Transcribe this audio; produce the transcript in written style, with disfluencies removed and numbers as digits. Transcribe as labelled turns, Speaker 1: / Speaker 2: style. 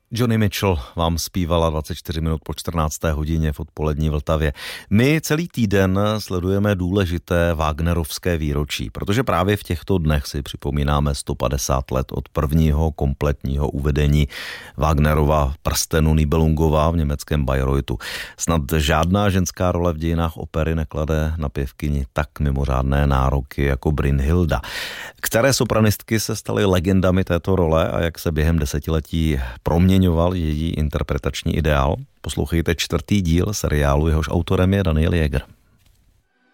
Speaker 1: Joni Mitchell vám zpívala 24 minut po 14. hodině v odpolední Vltavě. My celý týden sledujeme důležité Wagnerovské výročí, protože právě v těchto dnech si připomínáme 150 let od prvního kompletního uvedení Wagnerova Prstenu Nibelungova v německém Bayreuthu. Snad žádná ženská role v dějinách opery neklade na pěvkyni tak mimořádné nároky jako Brynhilda. Které sopranistky se staly legendami této role a jak se během desetiletí proměňoval její interpretační ideál? Poslouchejte 4. díl seriálu, jehož autorem je Daniel Jäger.